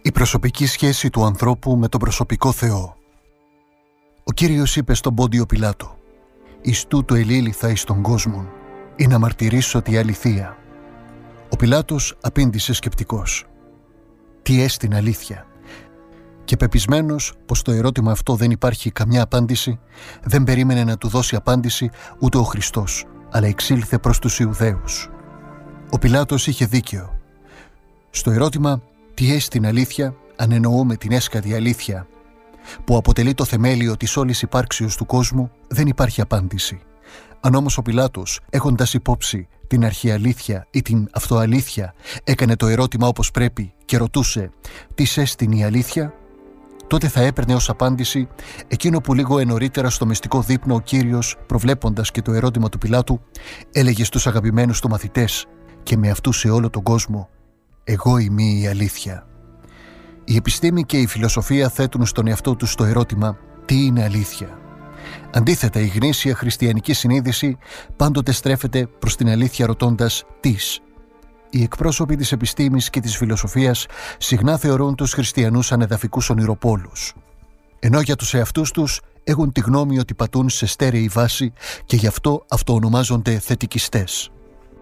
Η προσωπική σχέση του ανθρώπου με τον προσωπικό Θεό. Ο Κύριος είπε στον Πόντιο Πιλάτο: «Εις τούτο ελήλυθα εις τον κόσμον, ή να μαρτυρήσω τη αληθεία». Ο Πιλάτος απήντησε σκεπτικός: «Τι έστιν αλήθεια?» Και πεπισμένος πως το ερώτημα αυτό δεν υπάρχει καμιά απάντηση, δεν περίμενε να του δώσει απάντηση ούτε ο Χριστός, αλλά εξήλθε προς τους Ιουδαίους. Ο Πιλάτος είχε δίκαιο. Στο ερώτημα «Τι έστιν αλήθεια?» αν εννοούμε την έσκατη αλήθεια που αποτελεί το θεμέλιο της όλης υπάρξεως του κόσμου, δεν υπάρχει απάντηση. Αν όμως ο Πιλάτος, έχοντας υπόψη την αρχιαλήθεια ή την αυτοαλήθεια, έκανε το ερώτημα όπως πρέπει και ρωτούσε «Τι έστιν η αλήθεια?», τότε θα έπαιρνε ως απάντηση εκείνο που λίγο νωρίτερα στο μυστικό δείπνο ο Κύριος, προβλέποντας και το ερώτημα του Πιλάτου, έλεγε στους αγαπημένους του μαθητές και με αυτούς σε όλο τον κόσμο: «Εγώ είμαι η αλήθεια». Η επιστήμη και η φιλοσοφία θέτουν στον εαυτό τους το ερώτημα «Τι είναι αλήθεια?». Αντίθετα, η γνήσια χριστιανική συνείδηση πάντοτε στρέφεται προς την αλήθεια ρωτώντας «τις». Οι εκπρόσωποι της επιστήμης και της φιλοσοφίας συχνά θεωρούν τους χριστιανούς ανεδαφικούς ονειροπόλους, ενώ για τους εαυτούς τους έχουν τη γνώμη ότι πατούν σε στέρεη βάση και γι' αυτό αυτοονομάζονται θετικιστές.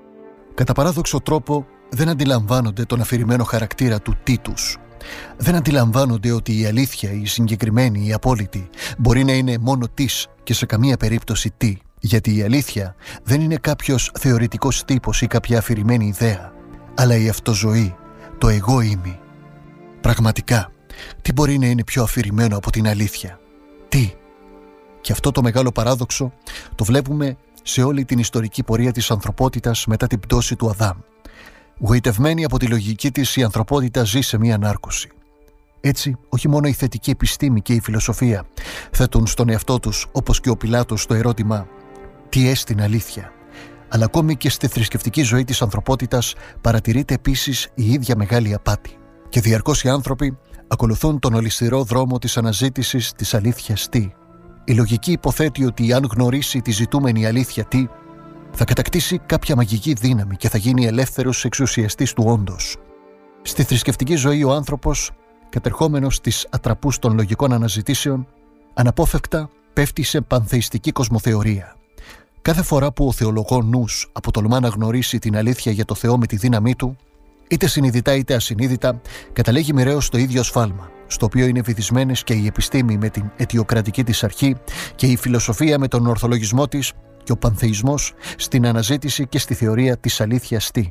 Κατά παράδοξο τρόπο δεν αντιλαμβάνονται τον αφηρημένο χαρακτήρα του «τι» τους. Δεν αντιλαμβάνονται ότι η αλήθεια, η συγκεκριμένη, η απόλυτη, μπορεί να είναι μόνο «της» και σε καμία περίπτωση «τι». Γιατί η αλήθεια δεν είναι κάποιος θεωρητικός τύπος ή κάποια αφηρημένη ιδέα, αλλά η αυτοζωή, το εγώ είμαι. Πραγματικά, τι μπορεί να είναι πιο αφηρημένο από την αλήθεια? Τι? Και αυτό το μεγάλο παράδοξο το βλέπουμε σε όλη την ιστορική πορεία της ανθρωπότητας μετά την πτώση του Αδάμ. Γοητευμένη από τη λογική της, η ανθρωπότητα ζει σε μία ανάρκωση. Έτσι, όχι μόνο η θετική επιστήμη και η φιλοσοφία θέτουν στον εαυτό τους, όπως και ο Πιλάτος, το ερώτημα «Τι έστιν αλήθεια?», αλλά ακόμη και στη θρησκευτική ζωή της ανθρωπότητας παρατηρείται επίσης η ίδια μεγάλη απάτη. Και διαρκώς οι άνθρωποι ακολουθούν τον ολισθηρό δρόμο της αναζήτησης της αλήθειας «τι». Η λογική υποθέτει ότι αν γνωρίσει τη ζητούμενη αλήθεια «τι», θα κατακτήσει κάποια μαγική δύναμη και θα γίνει ελεύθερος εξουσιαστής του όντος. Στη θρησκευτική ζωή ο άνθρωπος, κατερχόμενος στις ατραπούς των λογικών αναζητήσεων, αναπόφευκτα πέφτει σε πανθεϊστική κοσμοθεωρία. Κάθε φορά που ο θεολογών νους αποτολμά να γνωρίσει την αλήθεια για το Θεό με τη δύναμή του, είτε συνειδητά είτε ασυνείδητα, καταλήγει μοιραίως στο ίδιο σφάλμα, στο οποίο είναι βυθισμένες και η επιστήμη με την αιτιοκρατική της αρχή και η φιλοσοφία με τον ορθολογισμό της και ο πανθεϊσμός στην αναζήτηση και στη θεωρία της αλήθειας «τι».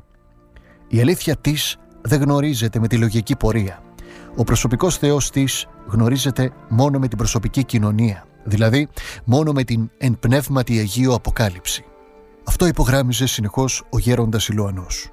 Η αλήθεια της δεν γνωρίζεται με τη λογική πορεία. Ο προσωπικός Θεός της γνωρίζεται μόνο με την προσωπική κοινωνία, δηλαδή μόνο με την εν πνεύματι Αγίο Αποκάλυψη. Αυτό υπογράμμιζε συνεχώς ο γέροντας Ηλωανός.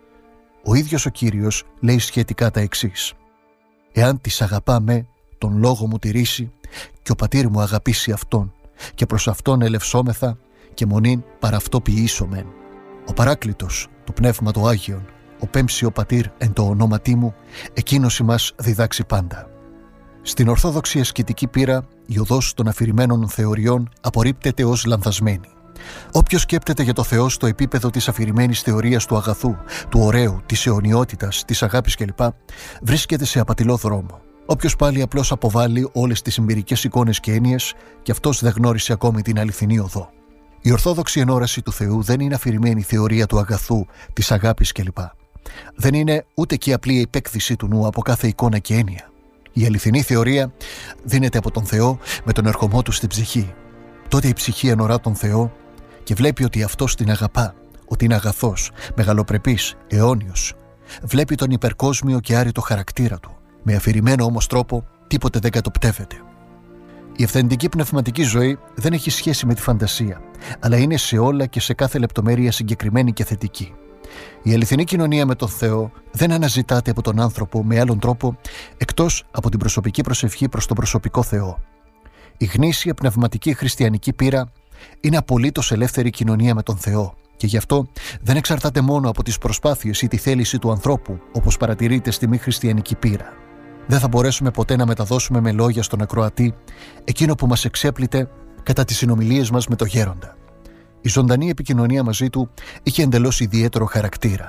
Ο ίδιος ο Κύριος λέει σχετικά τα εξής: «Εάν της αγαπάμε, τον λόγο μου τηρήσει, και ο πατήρ μου αγαπήσει αυτόν, και προς αυτόν ελευσόμεθα, και μονήν παρά αυτό ποιήσομεν. Ο Παράκλητος, το Πνεύμα το Άγιον, ο πέμψη ο πατήρ εν το ονόματί μου, εκείνος ημάς διδάξει πάντα». Στην Ορθόδοξη ασκητική πείρα, η οδός των αφηρημένων θεωριών απορρίπτεται ως λανθασμένη. Όποιος σκέπτεται για το Θεό στο επίπεδο της αφηρημένης θεωρίας του αγαθού, του ωραίου, της αιωνιότητας, της αγάπης κλπ., βρίσκεται σε απατηλό δρόμο. Όποιος πάλι απλώς αποβάλλει όλες τις εμπειρικές εικόνες και έννοιες, και αυτός δεν γνώρισε ακόμη την αληθινή οδό. Η ορθόδοξη ενόραση του Θεού δεν είναι αφηρημένη θεωρία του αγαθού, της αγάπης κλπ. Δεν είναι ούτε και απλή υπέκθεση του νου από κάθε εικόνα και έννοια. Η αληθινή θεωρία δίνεται από τον Θεό με τον ερχομό του στην ψυχή. Τότε η ψυχή ενορά τον Θεό και βλέπει ότι αυτός την αγαπά, ότι είναι αγαθός, μεγαλοπρεπής, αιώνιος. Βλέπει τον υπερκόσμιο και άρρητο χαρακτήρα του. Με αφηρημένο όμως τρόπο τίποτε δεν κατοπτεύεται. Η αυθεντική πνευματική ζωή δεν έχει σχέση με τη φαντασία, αλλά είναι σε όλα και σε κάθε λεπτομέρεια συγκεκριμένη και θετική. Η αληθινή κοινωνία με τον Θεό δεν αναζητάται από τον άνθρωπο με άλλον τρόπο εκτός από την προσωπική προσευχή προς τον προσωπικό Θεό. Η γνήσια πνευματική χριστιανική πείρα είναι απολύτως ελεύθερη κοινωνία με τον Θεό και γι' αυτό δεν εξαρτάται μόνο από τις προσπάθειες ή τη θέληση του ανθρώπου, όπως παρατηρείται στη μη χριστιανική πείρα. Δεν θα μπορέσουμε ποτέ να μεταδώσουμε με λόγια στον ακροατή εκείνο που μας εξέπλητε κατά τις συνομιλίες μας με το γέροντα. Η ζωντανή επικοινωνία μαζί του είχε εντελώς ιδιαίτερο χαρακτήρα.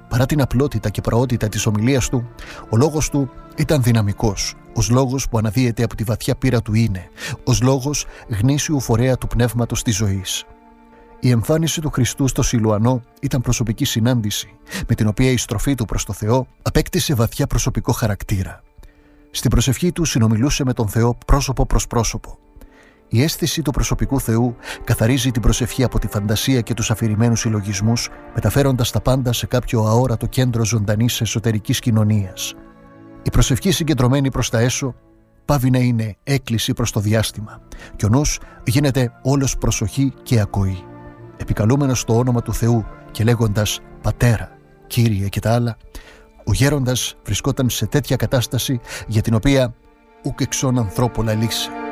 παρά την απλότητα και πραότητα της ομιλίας του, ο λόγος του ήταν δυναμικός, ως λόγος που αναδύεται από τη βαθιά πείρα του είναι, ως λόγος γνήσιου φορέα του πνεύματος της ζωής. Η εμφάνιση του Χριστού στο Σιλουανό ήταν προσωπική συνάντηση, με την οποία η στροφή του προς το Θεό απέκτησε βαθιά προσωπικό χαρακτήρα. Στην προσευχή του συνομιλούσε με τον Θεό πρόσωπο προς πρόσωπο. Η αίσθηση του προσωπικού Θεού καθαρίζει την προσευχή από τη φαντασία και τους αφηρημένους συλλογισμούς, μεταφέροντας τα πάντα σε κάποιο αόρατο κέντρο ζωντανής εσωτερικής κοινωνίας. Η προσευχή συγκεντρωμένη προς τα έσω πάβει να είναι έκκληση προς το διάστημα και ο νους γίνεται όλος προσοχή και ακοή. Επικαλούμενος το όνομα του Θεού και λέγοντας «Πατέρα», «Κύριε» και τα άλλα, ο γέροντας βρισκόταν σε τέτοια κατάσταση για την οποία ουκ εξών ανθρώπου λαλήσε.